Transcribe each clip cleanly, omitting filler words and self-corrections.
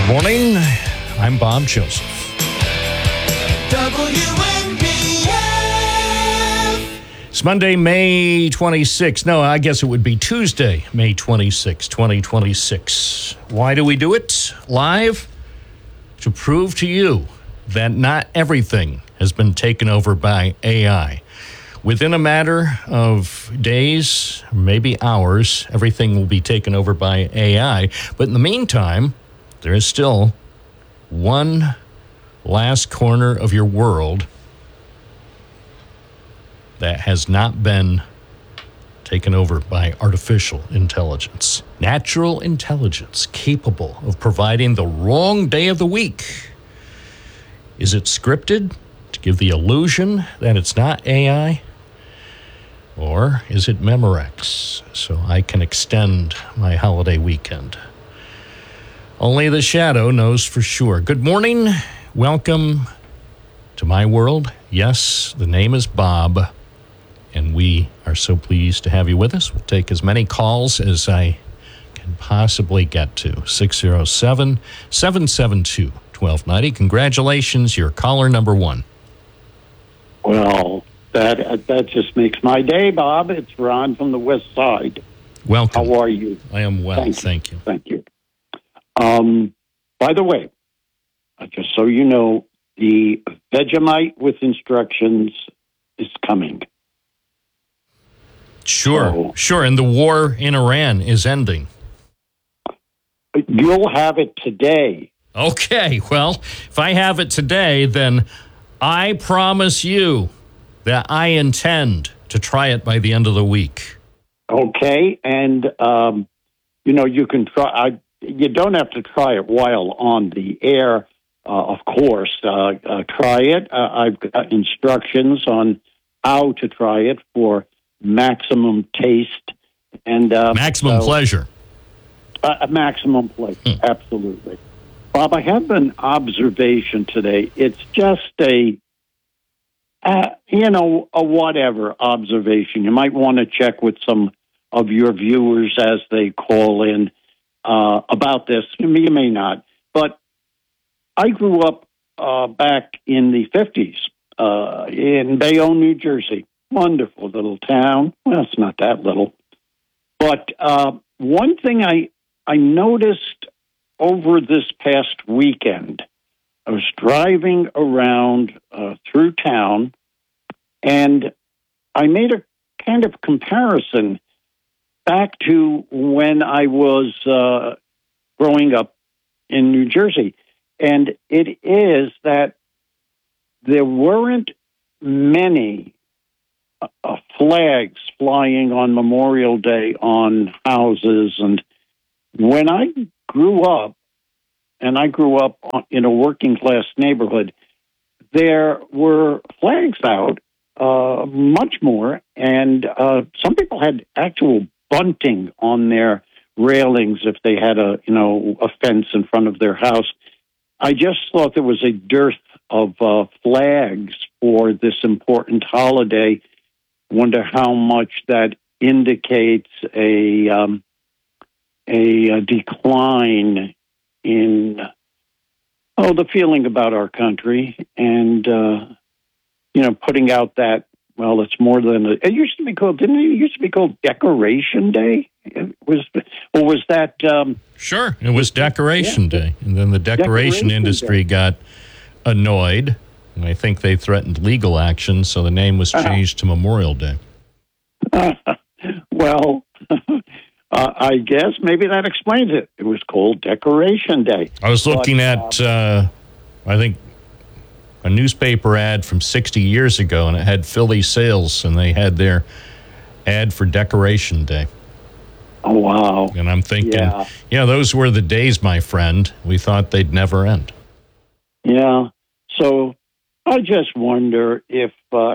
Morning. I'm Bob Joseph. WNBF. It's Monday, May 26th. No, I guess it would be Tuesday, May 26, 2026. Why do we do it live? To prove to you that not everything has been taken over by AI. Within a matter of days, maybe hours, everything will be taken over by AI. But in the meantime, there is still one last corner of your world that has not been taken over by artificial intelligence. Natural intelligence capable of providing the wrong day of the week. Is it scripted to give the illusion that it's not AI? Or is it Memorex so I can extend my holiday weekend? Only the shadow knows for sure. Good morning. Welcome to my world. Yes, the name is Bob, and we are so pleased to have you with us. We'll take as many calls as I can possibly get to. 607-772-1290. Congratulations, you're caller number one. Well, that just makes my day, Bob. It's Ron from the West Side. Welcome. How are you? I am well, thank you. Thank you. By the way, just so you know, the Vegemite with instructions is coming. Sure. And the war in Iran is ending. You'll have it today. Okay, well, if I have it today, then I promise you that I intend to try it by the end of the week. Okay, and you can try. You don't have to try it while on the air, of course. Try it. I've got instructions on how to try it for maximum taste and maximum pleasure. Maximum pleasure, absolutely. Bob, I have an observation today. It's just a whatever observation. You might want to check with some of your viewers as they call in about this. You may not. But I grew up back in the 50s in Bayonne, New Jersey. Wonderful little town. Well, it's not that little. But one thing I noticed over this past weekend, I was driving around through town, and I made a kind of comparison back to when I was growing up in New Jersey. And it is that there weren't many flags flying on Memorial Day on houses. And when I grew up, and I grew up in a working-class neighborhood, there were flags out much more, and some people had actual bunting on their railings if they had a fence in front of their house. I just thought there was a dearth of flags for this important holiday. Wonder how much that indicates a decline in the feeling about our country, and putting out that, well, it's more than it used to be called. Didn't it used to be called Decoration Day? Was that? Sure, it was Decoration Day, and then the decoration industry got annoyed, and I think they threatened legal action, so the name was changed to Memorial Day. Well, I guess maybe that explains it. It was called Decoration Day. I was looking at, I think, a newspaper ad from 60 years ago, and it had Philly Sales, and they had their ad for Decoration Day. Oh, wow. And I'm thinking, those were the days, my friend. We thought they'd never end. Yeah. So I just wonder if,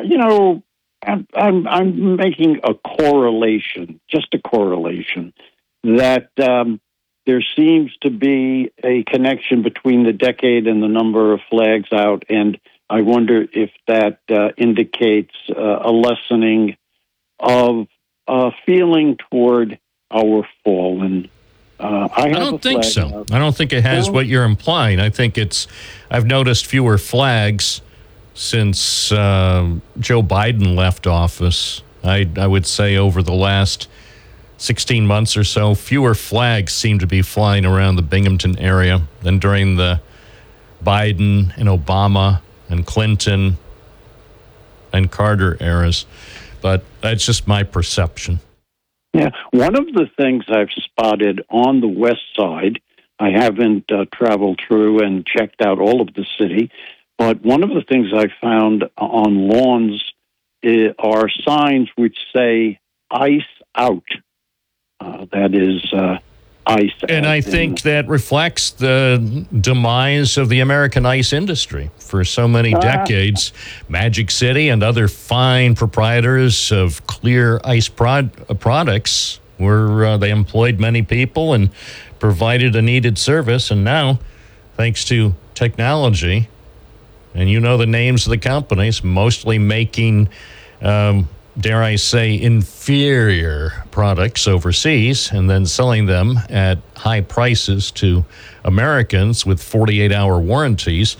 I'm making a correlation, just a correlation, that there seems to be a connection between the decade and the number of flags out, and I wonder if that indicates a lessening of feeling toward our fallen I don't think so. out. I don't think it has what you're implying. I think I've noticed fewer flags since Joe Biden left office. I would say over the last 16 months or so, fewer flags seem to be flying around the Binghamton area than during the Biden and Obama and Clinton and Carter eras. But that's just my perception. Yeah, one of the things I've spotted on the west side, I haven't traveled through and checked out all of the city, but one of the things I found on lawns are signs which say "ice out." That is ice. And I think that reflects the demise of the American ice industry. For so many decades, Magic City and other fine proprietors of clear ice products they employed many people and provided a needed service. And now, thanks to technology, and you know the names of the companies, mostly making dare I say, inferior products overseas and then selling them at high prices to Americans with 48-hour warranties.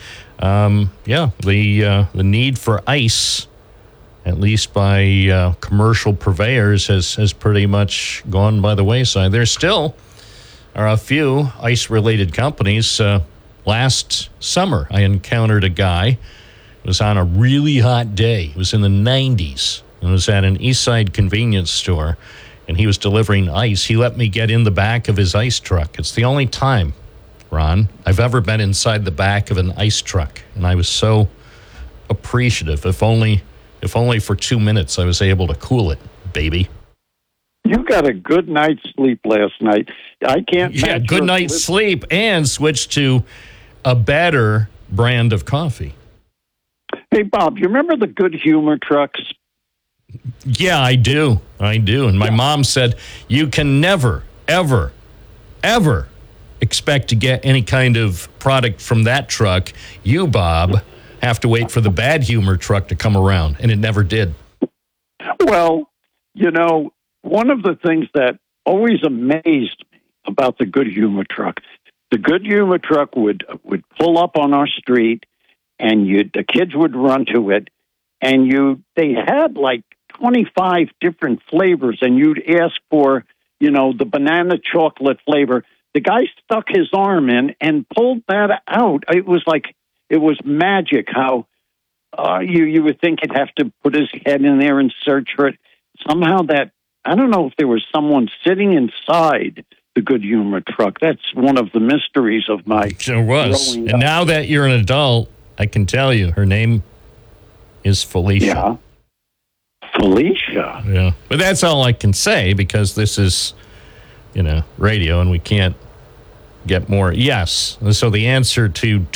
The need for ice, at least by commercial purveyors, has pretty much gone by the wayside. There still are a few ice-related companies. Last summer, I encountered a guy. It was on a really hot day. It was in the 90s. It was at an East Side convenience store, and he was delivering ice. He let me get in the back of his ice truck. It's the only time, Ron, I've ever been inside the back of an ice truck, and I was so appreciative. If only for 2 minutes I was able to cool it, baby. You got a good night's sleep last night. I can't. Yeah, good night's sleep, and switch to a better brand of coffee. Hey, Bob, you remember the Good Humor trucks? Yeah, I do. And my mom said, you can never, ever, ever expect to get any kind of product from that truck. You, Bob, have to wait for the Bad Humor truck to come around, and it never did. Well, one of the things that always amazed me about the Good Humor truck, the Good Humor truck would pull up on our street, and the kids would run to it, and they had like 25 different flavors, and you'd ask for, the banana chocolate flavor. The guy stuck his arm in and pulled that out. It was magic how you would think he'd have to put his head in there and search for it. Somehow I don't know if there was someone sitting inside the Good Humor truck. That's one of the mysteries of my There was. growing And up. now that you're an adult, I can tell you her name is Felicia. Yeah. Felicia. Yeah. But that's all I can say because this is, radio and we can't get more. Yes. So the answer to